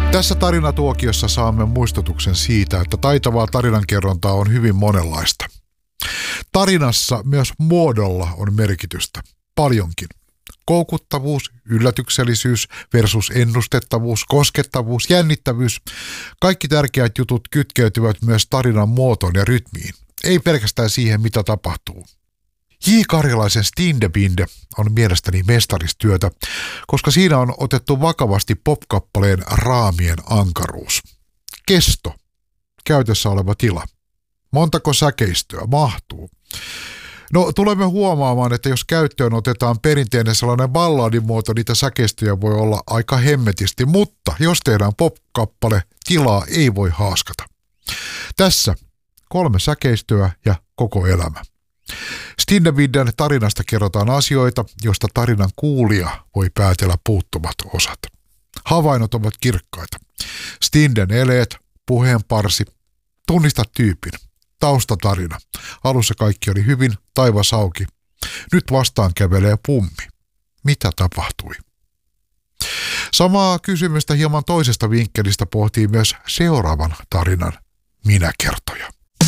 Tässä tarinatuokiossa saamme muistutuksen siitä, että taitavaa tarinankerrontaa on hyvin monenlaista. Tarinassa myös muodolla on merkitystä, paljonkin. Koukuttavuus, yllätyksellisyys versus ennustettavuus, koskettavuus, jännittävyys. Kaikki tärkeät jutut kytkeytyvät myös tarinan muotoon ja rytmiin. Ei pelkästään siihen, mitä tapahtuu. J. Karjalaisen Stinderbinde on mielestäni mestaristyötä, koska siinä on otettu vakavasti popkappaleen raamien ankaruus. Kesto. Käytössä oleva tila. Montako säkeistöä mahtuu? No, tulemme huomaamaan, että jos käyttöön otetaan perinteinen sellainen balladimuoto, niitä säkeistöjä voi olla aika hemmetisti, mutta jos tehdään popkappale, tilaa ei voi haaskata. Tässä 3 säkeistöä ja koko elämä. Stinderbinden tarinasta kerrotaan asioita, joista tarinan kuulija voi päätellä puuttuvat osat. Havainnot ovat kirkkaita. Stinden eleet, puheenparsi, tunnista tyypin, taustatarina. Alussa kaikki oli hyvin, taivas auki. Nyt vastaan kävelee pummi. Mitä tapahtui? Samaa kysymystä hieman toisesta vinkkelistä pohtii myös seuraavan tarinan minäkertoja.